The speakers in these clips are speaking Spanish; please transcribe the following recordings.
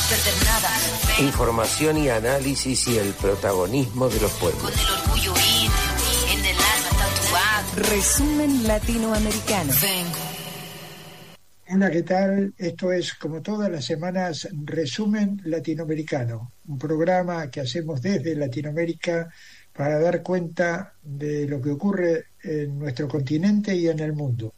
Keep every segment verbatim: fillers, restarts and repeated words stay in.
perder nada. Ven. Información y análisis y el protagonismo de los pueblos. Con el orgullo in, en el alma tatuado. Resumen latinoamericano. Vengo. Hola, ¿qué tal? Esto es, como todas las semanas, Resumen Latinoamericano, un programa que hacemos desde Latinoamérica para dar cuenta de lo que ocurre en nuestro continente y en el mundo.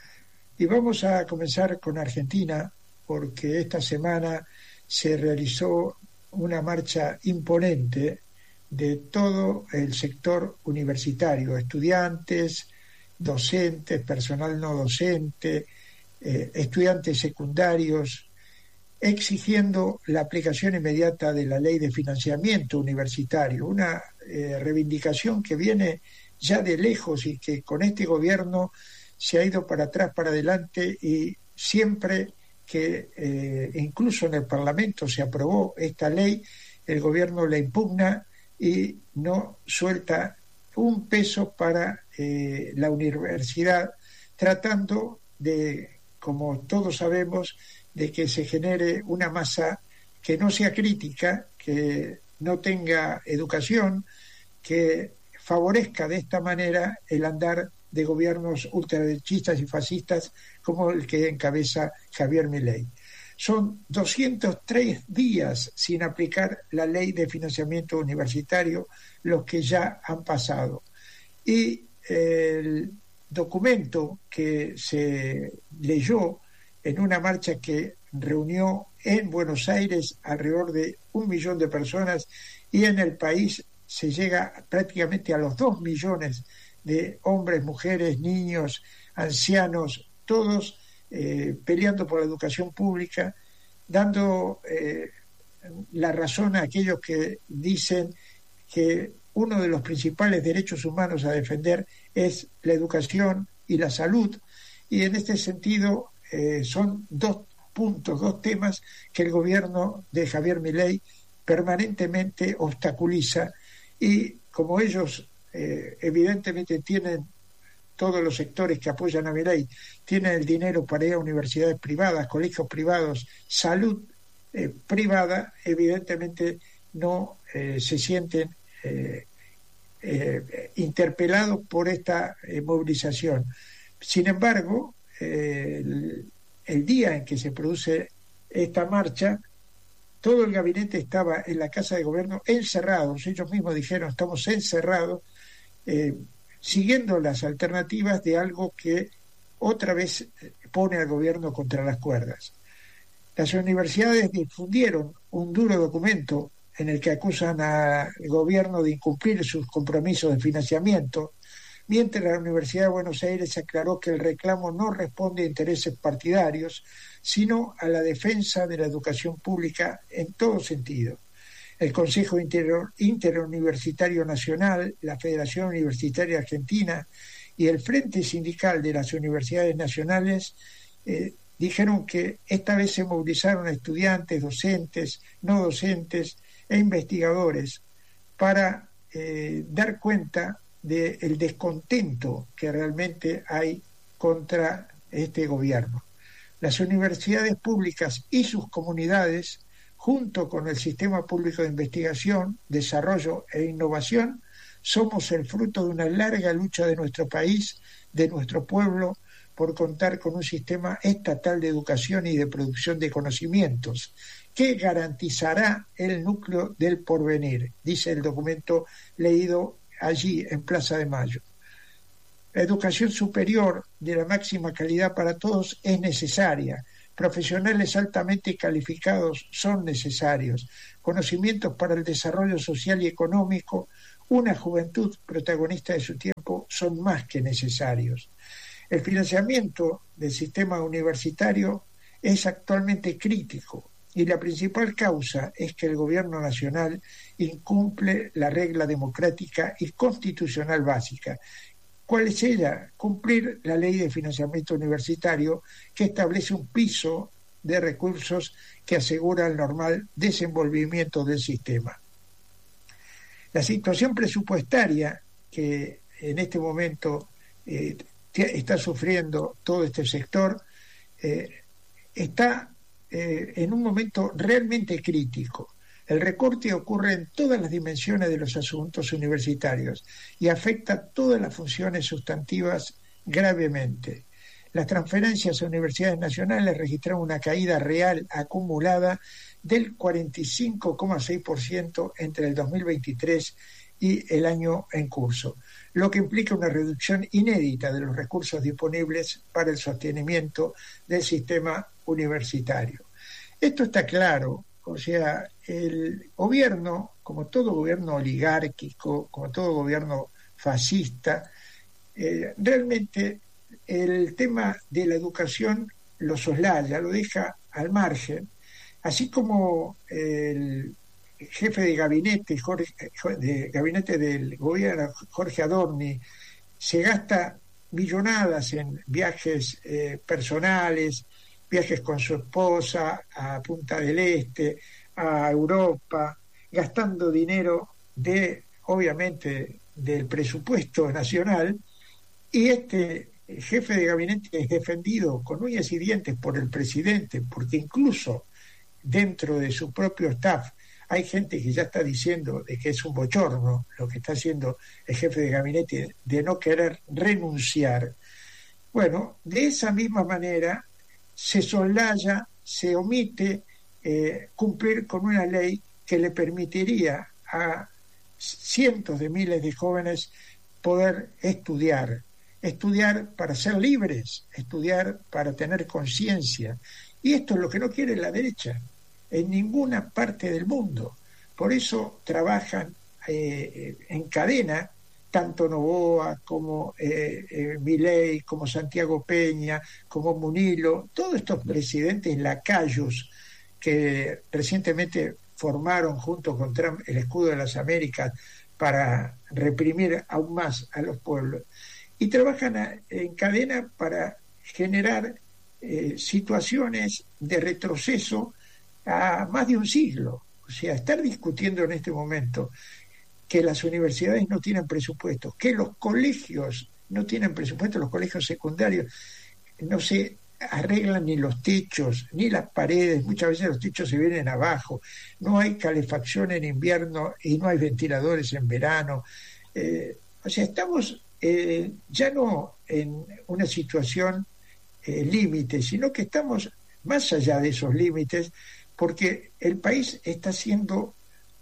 Y vamos a comenzar con Argentina, porque esta semana se realizó una marcha imponente de todo el sector universitario, estudiantes, docentes, personal no docente, eh, estudiantes secundarios, exigiendo la aplicación inmediata de la ley de financiamiento universitario, una eh, reivindicación que viene ya de lejos y que con este gobierno se ha ido para atrás, para adelante, y siempre que eh, incluso en el Parlamento se aprobó esta ley, el gobierno la impugna y no suelta un peso para eh, la universidad, tratando de, como todos sabemos, de que se genere una masa que no sea crítica, que no tenga educación, que favorezca de esta manera el andar de gobiernos ultraderechistas y fascistas como el que encabeza Javier Milei. Son doscientos tres días sin aplicar la ley de financiamiento universitario, los que ya han pasado. Y el documento que se leyó en una marcha que reunió en Buenos Aires alrededor de un millón de personas y en el país se llega prácticamente a los dos millones de hombres, mujeres, niños, ancianos, todos eh, peleando por la educación pública, dando eh, la razón a aquellos que dicen que uno de los principales derechos humanos a defender es la educación y la salud, y en este sentido eh, son dos puntos, dos temas que el gobierno de Javier Milei permanentemente obstaculiza, y como ellos eh, evidentemente tienen, todos los sectores que apoyan a Milei tienen el dinero para ir a universidades privadas, colegios privados, salud eh, privada, evidentemente no eh, se sienten eh, eh, interpelados por esta eh, movilización. Sin embargo, eh, el, el día en que se produce esta marcha, todo el gabinete estaba en la Casa de Gobierno encerrados, ellos mismos dijeron, estamos encerrados, eh, siguiendo las alternativas de algo que otra vez pone al gobierno contra las cuerdas. Las universidades difundieron un duro documento en el que acusan al gobierno de incumplir sus compromisos de financiamiento, mientras la Universidad de Buenos Aires aclaró que el reclamo no responde a intereses partidarios, sino a la defensa de la educación pública en todo sentido. El Consejo Inter- Interuniversitario Nacional, la Federación Universitaria Argentina y el Frente Sindical de las Universidades Nacionales eh, dijeron que esta vez se movilizaron estudiantes, docentes, no docentes e investigadores para eh, dar cuenta del descontento que realmente hay contra este gobierno. Las universidades públicas y sus comunidades, junto con el Sistema Público de Investigación, Desarrollo e Innovación, somos el fruto de una larga lucha de nuestro país, de nuestro pueblo, por contar con un sistema estatal de educación y de producción de conocimientos que garantizará el núcleo del porvenir, dice el documento leído allí en Plaza de Mayo. La educación superior de la máxima calidad para todos es necesaria. Profesionales altamente calificados son necesarios. Conocimientos para el desarrollo social y económico, una juventud protagonista de su tiempo, son más que necesarios. El financiamiento del sistema universitario es actualmente crítico y la principal causa es que el gobierno nacional incumple la regla democrática y constitucional básica. ¿Cuál es ella? Cumplir la ley de financiamiento universitario, que establece un piso de recursos que asegura el normal desenvolvimiento del sistema. La situación presupuestaria que en este momento eh, está sufriendo todo este sector eh, está eh, en un momento realmente crítico. El recorte ocurre en todas las dimensiones de los asuntos universitarios y afecta todas las funciones sustantivas gravemente. Las transferencias a universidades nacionales registraron una caída real acumulada del cuarenta y cinco coma seis por ciento entre el dos mil veintitrés y el año en curso, lo que implica una reducción inédita de los recursos disponibles para el sostenimiento del sistema universitario. Esto está claro, o sea, el gobierno, como todo gobierno oligárquico, como todo gobierno fascista, eh, realmente el tema de la educación lo soslaya, lo deja al margen, así como el jefe de gabinete, Jorge, de gabinete del gobierno, Jorge Adorni, se gasta millonadas en viajes eh, personales, viajes con su esposa a Punta del Este, a Europa, gastando dinero de, obviamente, del presupuesto nacional, y este jefe de gabinete es defendido con uñas y dientes por el presidente, porque incluso dentro de su propio staff hay gente que ya está diciendo de que es un bochorno lo que está haciendo el jefe de gabinete de no querer renunciar. Bueno, de esa misma manera se soslaya, se omite eh, cumplir con una ley que le permitiría a cientos de miles de jóvenes poder estudiar, estudiar para ser libres, estudiar para tener conciencia. Y esto es lo que no quiere la derecha en ninguna parte del mundo. Por eso trabajan eh, en cadena, tanto Noboa como eh, eh, Milei, como Santiago Peña, como Munilo, todos estos presidentes lacayos que recientemente formaron junto con Trump el escudo de las Américas para reprimir aún más a los pueblos. Y trabajan a, en cadena para generar eh, situaciones de retroceso a más de un siglo. O sea, estar discutiendo en este momento que las universidades no tienen presupuesto, que los colegios no tienen presupuesto, los colegios secundarios no se arreglan ni los techos, ni las paredes, muchas veces los techos se vienen abajo, no hay calefacción en invierno y no hay ventiladores en verano. Eh, o sea, estamos eh, ya no en una situación eh, límite, sino que estamos más allá de esos límites, porque el país está siendo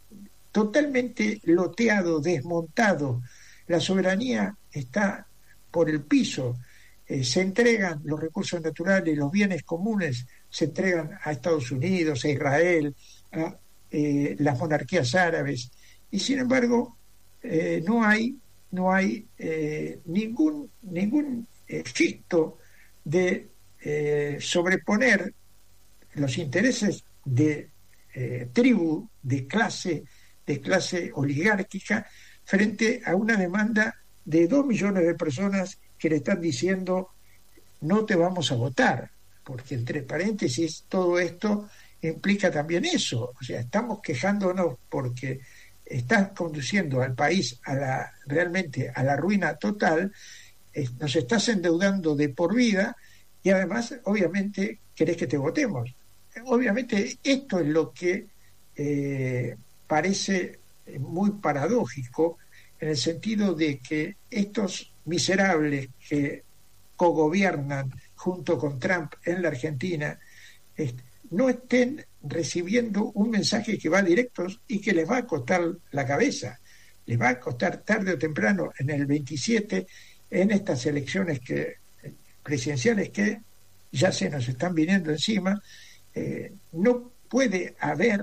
totalmente loteado, desmontado, la soberanía está por el piso, eh, se entregan los recursos naturales, los bienes comunes, se entregan a Estados Unidos, a Israel, a eh, las monarquías árabes, y sin embargo eh, no hay, no hay eh, ningún, ningún eh, gesto de eh, sobreponer los intereses de eh, tribu, de clase, de clase oligárquica, frente a una demanda de dos millones de personas que le están diciendo no te vamos a votar, porque entre paréntesis todo esto implica también eso, o sea, estamos quejándonos porque estás conduciendo al país a la realmente a la ruina total, eh, nos estás endeudando de por vida y además obviamente querés que te votemos. Obviamente esto es lo que eh, parece muy paradójico, en el sentido de que estos miserables que cogobiernan junto con Trump en la Argentina eh, no estén recibiendo un mensaje que va directo y que les va a costar la cabeza, les va a costar tarde o temprano en el veintisiete, en estas elecciones que, presidenciales que ya se nos están viniendo encima. Eh, no puede haber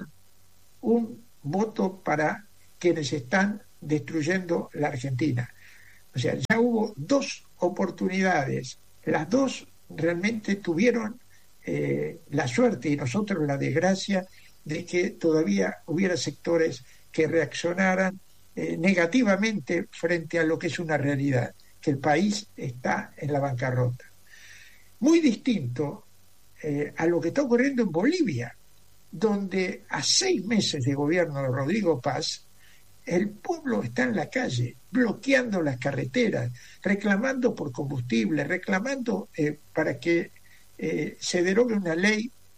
un voto para quienes están destruyendo la Argentina. O sea, ya hubo dos oportunidades, las dos realmente tuvieron eh, la suerte y nosotros la desgracia de que todavía hubiera sectores que reaccionaran eh, negativamente frente a lo que es una realidad, que el país está en la bancarrota. Muy distinto Eh, a lo que está ocurriendo en Bolivia, donde a seis meses de gobierno de Rodrigo Paz, el pueblo está en la calle, bloqueando las carreteras, reclamando por combustible, reclamando eh, para que eh, se derogue una ley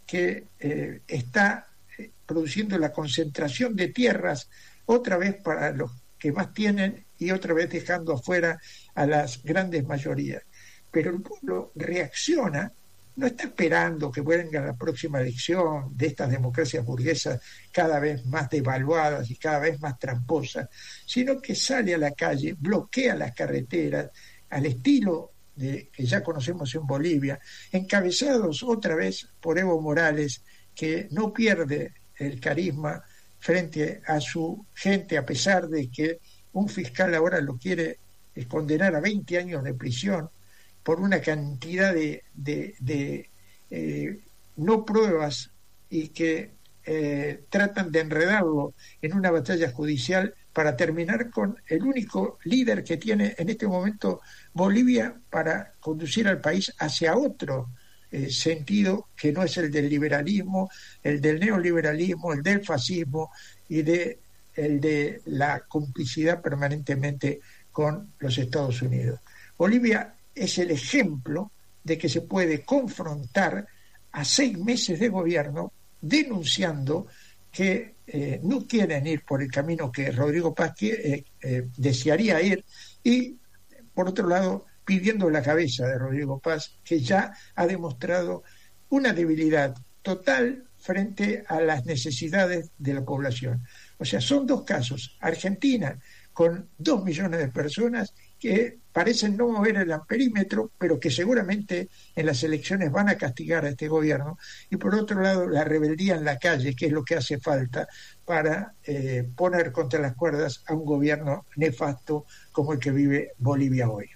que eh, está produciendo la concentración de tierras otra vez para los que más tienen y otra vez dejando afuera a las grandes mayorías. Pero el pueblo reacciona, no está esperando que venga la próxima elección de estas democracias burguesas cada vez más devaluadas y cada vez más tramposas, sino que sale a la calle, bloquea las carreteras al estilo de, que ya conocemos en Bolivia, encabezados otra vez por Evo Morales, que no pierde el carisma frente a su gente, a pesar de que un fiscal ahora lo quiere condenar a veinte años de prisión por una cantidad de, de, de eh, no pruebas y que eh, tratan de enredarlo en una batalla judicial para terminar con el único líder que tiene en este momento Bolivia para conducir al país hacia otro eh, sentido que no es el del liberalismo, el del neoliberalismo, el del fascismo y de, el de la complicidad permanentemente con los Estados Unidos. Bolivia es el ejemplo de que se puede confrontar a seis meses de gobierno denunciando que eh, no quieren ir por el camino que Rodrigo Paz eh, eh, desearía ir y, por otro lado, pidiendo la cabeza de Rodrigo Paz, que ya ha demostrado una debilidad total frente a las necesidades de la población. O sea, son dos casos. Argentina, con dos millones de personas que parecen no mover el amperímetro, pero que seguramente en las elecciones van a castigar a este gobierno, y por otro lado la rebeldía en la calle, que es lo que hace falta para eh, poner contra las cuerdas a un gobierno nefasto como el que vive Bolivia hoy.